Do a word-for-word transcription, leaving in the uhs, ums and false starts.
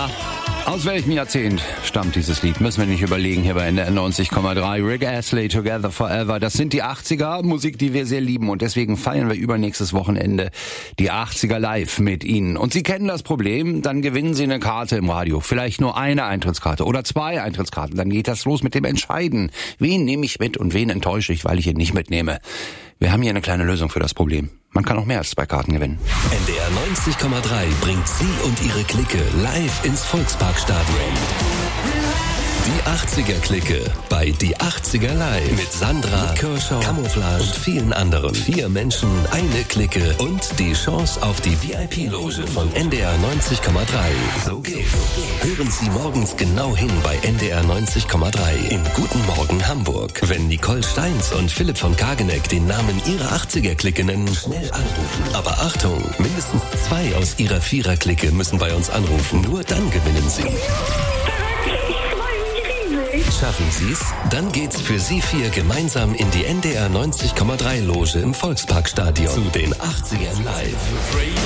Ja, aus welchem Jahrzehnt stammt dieses Lied? Müssen wir nicht überlegen hier bei N D R neunzig Komma drei. Rick Astley, Together Forever. Das sind die achtziger, Musik, die wir sehr lieben. Und deswegen feiern wir übernächstes Wochenende die achtziger live mit Ihnen. Und Sie kennen das Problem, dann gewinnen Sie eine Karte im Radio. Vielleicht nur eine Eintrittskarte oder zwei Eintrittskarten. Dann geht das los mit dem Entscheiden. Wen nehme ich mit und wen enttäusche ich, weil ich ihn nicht mitnehme? Wir haben hier eine kleine Lösung für das Problem. Man kann auch mehr als zwei Karten gewinnen. N D R neunzig Komma drei bringt Sie und Ihre Clique live ins Volksparkstadion. Die achtziger-Clique bei Die achtziger Live mit Sandra, Kershaw, Camouflage und vielen anderen. Vier Menschen, eine Clique und die Chance auf die V I P-Loge von N D R neunzig Komma drei. So geht's. Hören Sie morgens genau hin bei N D R neunzig Komma drei im Guten Morgen Hamburg. Wenn Nicole Steins und Philipp von Kageneck den Namen ihrer achtziger-Clique nennen, schnell anrufen. Aber Achtung, mindestens zwei aus ihrer Vierer-Clique müssen bei uns anrufen. Nur dann gewinnen Sie. Schaffen Sie's? Dann geht's für Sie vier gemeinsam in die N D R neunzig Komma drei Loge im Volksparkstadion zu den achtzigern live.